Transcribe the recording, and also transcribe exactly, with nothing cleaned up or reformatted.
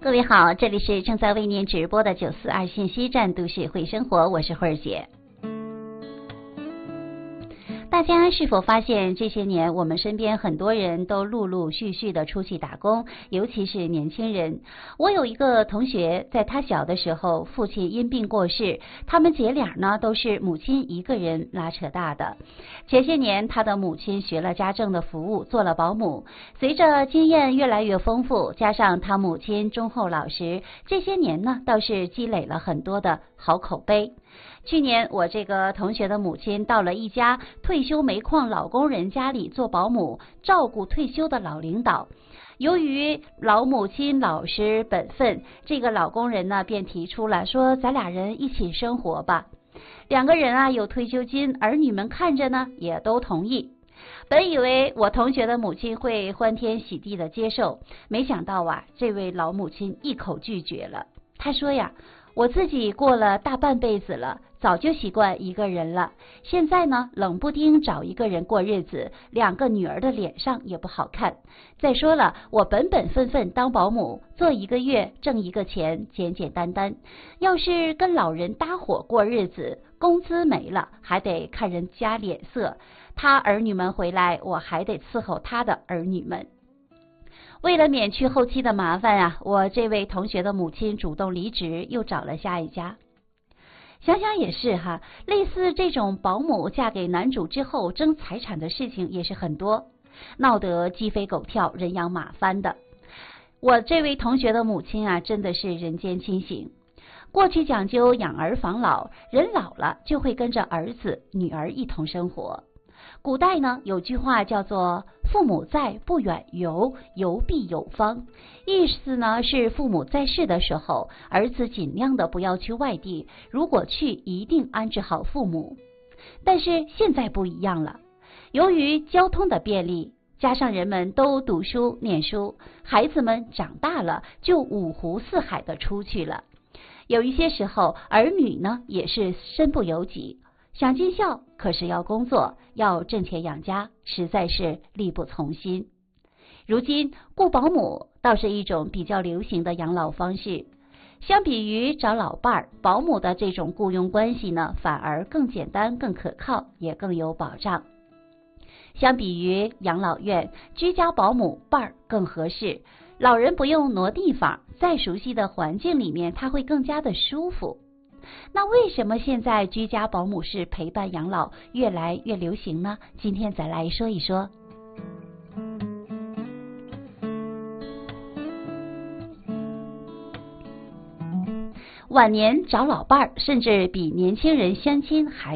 各位好，这里是正在为您直播的九四二信息站都市会生活，我是慧儿姐。大家是否发现这些年我们身边很多人都陆陆续续的出去打工，尤其是年轻人。我有一个同学，在他小的时候，父亲因病过世，他们姐俩呢都是母亲一个人拉扯大的。前些年他的母亲学了家政的服务，做了保姆，随着经验越来越丰富，加上他母亲忠厚老实，这些年呢倒是积累了很多的好口碑。去年我这个同学的母亲到了一家退休煤矿老工人家里做保姆，照顾退休的老领导。由于老母亲老实本分，这个老工人呢便提出了说，咱俩人一起生活吧。两个人啊有退休金，儿女们看着呢也都同意。本以为我同学的母亲会欢天喜地的接受，没想到啊，这位老母亲一口拒绝了。她说呀，我自己过了大半辈子了，早就习惯一个人了。现在呢，冷不丁找一个人过日子，两个女儿的脸上也不好看。再说了，我本本分分当保姆，做一个月挣一个钱，简简单单。要是跟老人搭伙过日子，工资没了，还得看人家脸色。他儿女们回来，我还得伺候他的儿女们。为了免去后期的麻烦啊，我这位同学的母亲主动离职，又找了下一家。想想也是哈，类似这种保姆嫁给男主之后争财产的事情也是很多，闹得鸡飞狗跳，人仰马翻的。我这位同学的母亲啊，真的是人间清醒。过去讲究养儿防老，人老了就会跟着儿子、女儿一同生活。古代呢有句话叫做父母在，不远游，游必有方。意思呢是父母在世的时候，儿子尽量的不要去外地，如果去一定安置好父母。但是现在不一样了，由于交通的便利，加上人们都读书念书，孩子们长大了就五湖四海的出去了。有一些时候儿女呢也是身不由己，想尽孝，可是要工作，要挣钱养家，实在是力不从心。如今雇保姆倒是一种比较流行的养老方式，相比于找老伴儿，保姆的这种雇佣关系呢，反而更简单、更可靠，也更有保障。相比于养老院，居家保姆伴儿更合适，老人不用挪地方，在熟悉的环境里面，他会更加的舒服。那为什么现在居家保姆式陪伴养老越来越流行呢？今天咱来说一说。晚年找老伴儿，甚至比年轻人相亲还